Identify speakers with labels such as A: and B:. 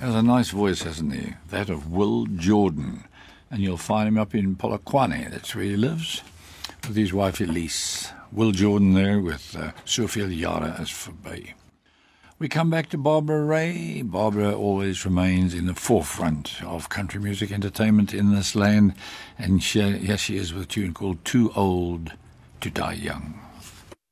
A: Has a nice voice, hasn't he? That of Will Jordan. And you'll find him up in Polokwane, that's where he lives, with his wife Elise. Will Jordan there with Soveel Jare Is Verby. We come back to Barbara Ray. Barbara always remains in the forefront of country music entertainment in this land, and here she is with a tune called Too Old to Die Young.